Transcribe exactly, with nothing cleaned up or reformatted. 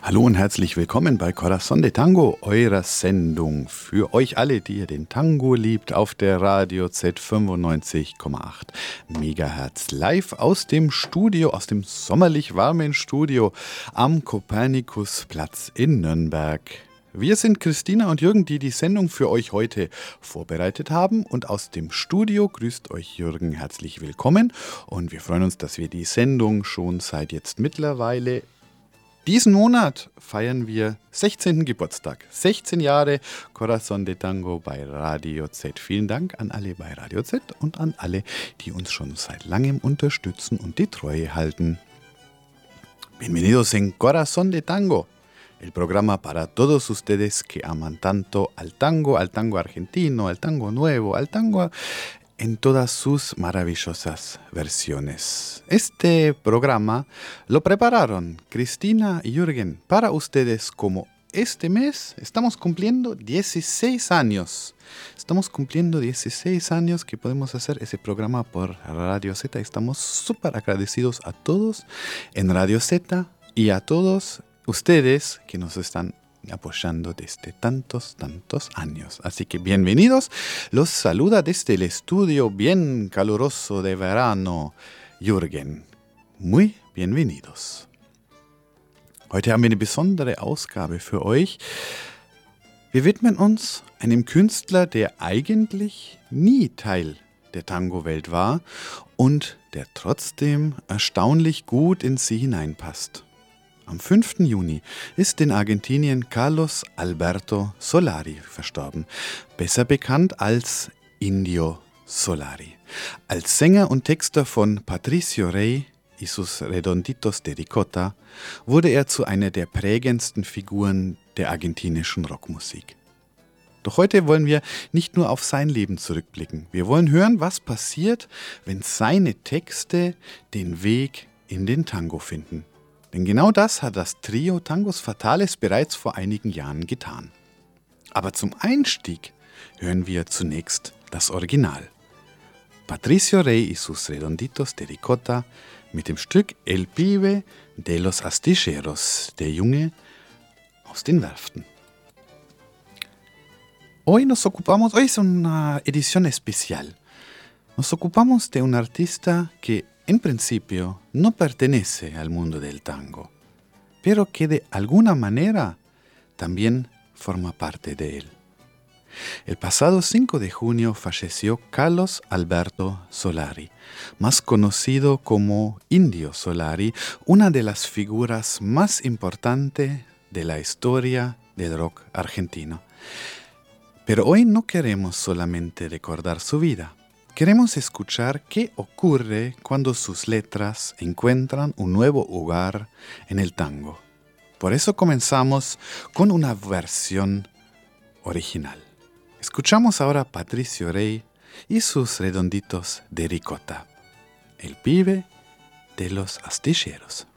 Hallo und herzlich willkommen bei Corazón de Tango, eurer Sendung für euch alle, die ihr den Tango liebt, auf der Radio Z fünfundneunzig Komma acht Megahertz. Live aus dem Studio, aus dem sommerlich warmen Studio am Kopernikusplatz in Nürnberg. Wir sind Christina und Jürgen, die die Sendung für euch heute vorbereitet haben. Und aus dem Studio grüßt euch Jürgen herzlich willkommen. Und wir freuen uns, dass wir die Sendung schon seit jetzt mittlerweile diesen Monat feiern wir sechzehnten Geburtstag. sechzehn Jahre Corazón de Tango bei Radio Z. Vielen Dank an alle bei Radio Z und an alle, die uns schon seit langem unterstützen und die Treue halten. Bienvenidos en Corazón de Tango, el programa para todos ustedes que aman tanto al tango, al tango argentino, al tango nuevo, al tango en todas sus maravillosas versiones. Este programa lo prepararon Cristina y Jürgen para ustedes como este mes estamos cumpliendo dieciséis años. Estamos cumpliendo dieciséis años que podemos hacer ese programa por Radio Z. Estamos súper agradecidos a todos en Radio Z y a todos ustedes que nos están apoyando desde tantos, tantos años. Así que bienvenidos. Los saluda desde el estudio bien caluroso de verano Jürgen. Muy bienvenidos. Heute haben wir eine besondere Ausgabe für euch. Wir widmen uns einem Künstler, der eigentlich nie Teil der Tango-Welt war und der trotzdem erstaunlich gut in sie hineinpasst. Am fünften Juni ist in Argentinien Carlos Alberto Solari verstorben, besser bekannt als Indio Solari. Als Sänger und Texter von Patricio Rey y sus Redonditos de Ricota wurde er zu einer der prägendsten Figuren der argentinischen Rockmusik. Doch heute wollen wir nicht nur auf sein Leben zurückblicken. Wir wollen hören, was passiert, wenn seine Texte den Weg in den Tango finden. Denn genau das hat das Trio Tangos Fatales bereits vor einigen Jahren getan. Aber zum Einstieg hören wir zunächst das Original. Patricio Rey y sus Redonditos de Ricota mit dem Stück El Pibe de los Astilleros, der Junge aus den Werften. Hoy nos ocupamos, hoy es una edición especial. Nos ocupamos de un artista que en principio no pertenece al mundo del tango, pero que de alguna manera también forma parte de él. El pasado cinco de junio falleció Carlos Alberto Solari, más conocido como Indio Solari, una de las figuras más importantes de la historia del rock argentino. Pero hoy no queremos solamente recordar su vida. Queremos escuchar qué ocurre cuando sus letras encuentran un nuevo hogar en el tango. Por eso comenzamos con una versión original. Escuchamos ahora a Patricio Rey y sus Redonditos de Ricota, El Pibe de los Astilleros.